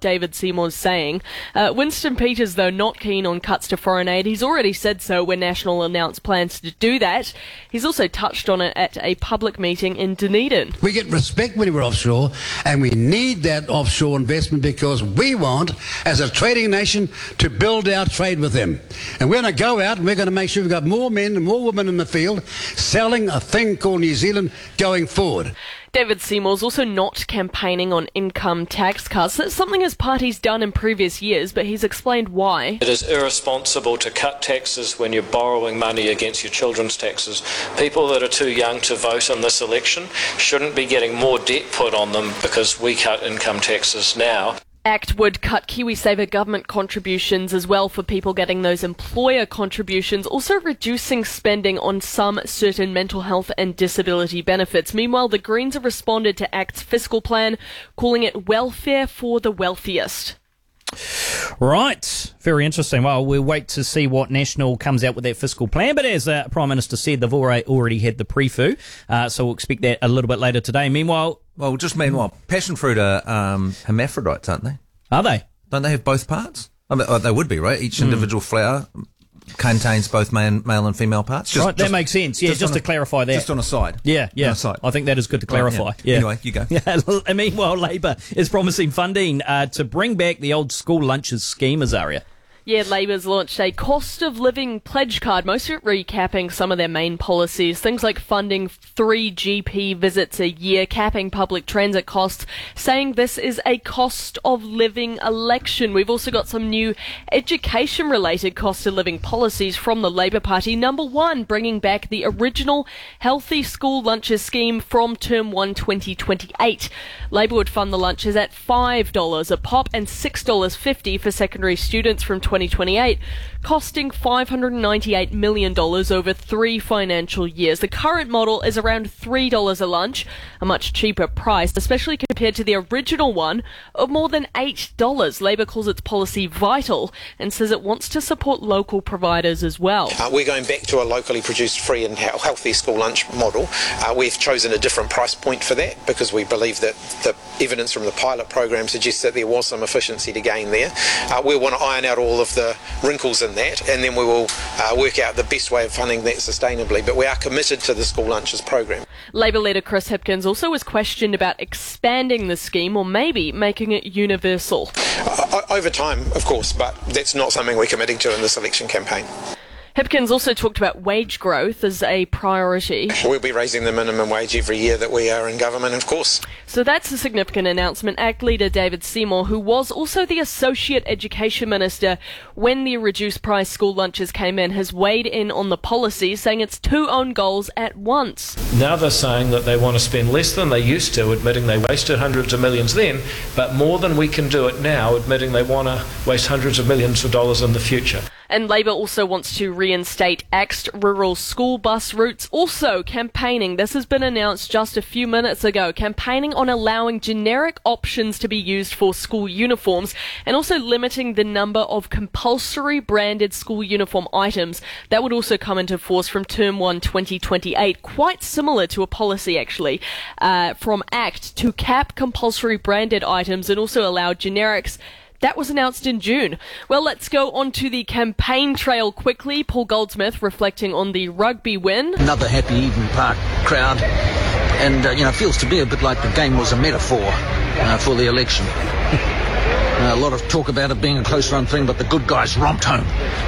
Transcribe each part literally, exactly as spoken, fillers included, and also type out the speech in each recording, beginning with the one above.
David Seymour's saying. Uh, Winston Peters, though, not keen on cuts to foreign aid. He's already said so when National announced plans to do that. He's also touched on it at a public meeting in Dunedin. We get respect when we're offshore, and we need that offshore investment because we want, as a trading nation, to build our trade with them. And we're going to go out and we're going to make sure we've got more men and more women in the field selling a thing called New Zealand going forward. David Seymour's also not campaigning on income tax cuts. That's something his party's done in previous years, but he's explained why. It is irresponsible to cut taxes when you're borrowing money against your children's taxes. People that are too young to vote in this election shouldn't be getting more debt put on them because we cut income taxes now. Act would cut KiwiSaver government contributions as well for people getting those employer contributions, also reducing spending on some certain mental health and disability benefits. Meanwhile, the Greens have responded to Act's fiscal plan, calling it welfare for the wealthiest. Right, very interesting. Well, we'll wait to see what National comes out with that fiscal plan, but as uh, Prime Minister said, they've already had the pre-fu, uh, so we'll expect that a little bit later today. Meanwhile... Well, just meanwhile, passion fruit are um, hermaphrodites, aren't they? Are they? Don't they have both parts? I mean, oh, they would be, right? Each individual mm. flower contains both man, male and female parts. Just, right, that just, makes sense. Yeah, just, just to a, clarify that. Just on a side. Yeah, yeah. Side. I think that is good to clarify. Right, yeah. yeah. Anyway, you go. Yeah. Meanwhile, Labour is promising funding uh, to bring back the old school lunches scheme, Azaria. Yeah, Labour's launched a cost of living pledge card, most of it recapping some of their main policies. Things like funding three G P visits a year, capping public transit costs, saying this is a cost of living election. We've also got some new education-related cost of living policies from the Labour Party. Number one, bringing back the original Healthy School Lunches scheme from Term one twenty twenty-eight. Labour would fund the lunches at five dollars a pop and six dollars fifty for secondary students from twenty twenty-eight, costing five hundred ninety-eight million dollars over three financial years. The current model is around three dollars a lunch, a much cheaper price, especially compared to the original one of more than eight dollars. Labour calls its policy vital and says it wants to support local providers as well. Uh, we're going back to a locally produced free and healthy school lunch model. Uh, we've chosen a different price point for that because we believe that the evidence from the pilot program suggests that there was some efficiency to gain there. Uh, we want to iron out all of the wrinkles in that, and then we will uh, work out the best way of funding that sustainably. But we are committed to the school lunches program. Labour leader Chris Hipkins also was questioned about expanding the scheme or maybe making it universal. Uh, over time, of course, but that's not something we're committing to in this election campaign. Hipkins also talked about wage growth as a priority. We'll be raising the minimum wage every year that we are in government, of course. So that's a significant announcement. Act leader David Seymour, who was also the Associate Education Minister when the reduced price school lunches came in, has weighed in on the policy, saying it's two own goals at once. Now they're saying that they want to spend less than they used to, admitting they wasted hundreds of millions then, but more than we can do it now, admitting they want to waste hundreds of millions of dollars in the future. And Labour also wants to reinstate axed rural school bus routes. Also campaigning, this has been announced just a few minutes ago, campaigning on allowing generic options to be used for school uniforms and also limiting the number of compulsory branded school uniform items. That would also come into force from Term one twenty twenty-eight, quite similar to a policy actually uh, from Act to cap compulsory branded items and also allow generics. That was announced in June. Well, let's go on to the campaign trail quickly. Paul Goldsmith reflecting on the rugby win. Another happy Eden Park crowd. And, uh, you know, feels to be a bit like the game was a metaphor uh, for the election. uh, a lot of talk about it being a close-run thing, but the good guys romped home.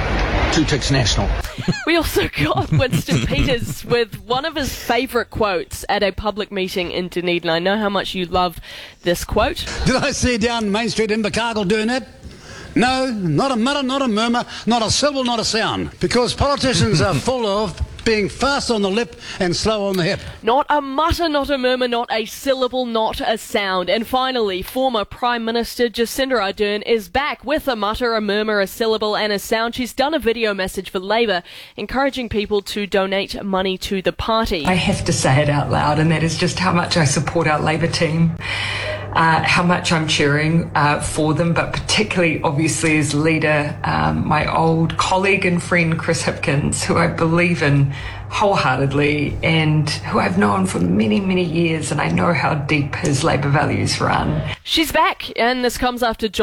Two ticks National. We also got Winston Peters with one of his favourite quotes at a public meeting in Dunedin. I know how much you love this quote. Did I see down Main Street in Invercargill doing that? No, not a mutter, not a murmur, not a syllable, not a sound. Because politicians are full of being fast on the lip and slow on the hip. Not a mutter, not a murmur, not a syllable, not a sound. And finally, former Prime Minister Jacinda Ardern is back with a mutter, a murmur, a syllable and a sound. She's done a video message for Labour encouraging people to donate money to the party. I have to say it out loud, and that is just how much I support our Labour team. Uh, how much I'm cheering uh, for them, but particularly, obviously, as leader, um, my old colleague and friend Chris Hipkins, who I believe in wholeheartedly and who I've known for many, many years, and I know how deep his Labour values run. She's back, and this comes after John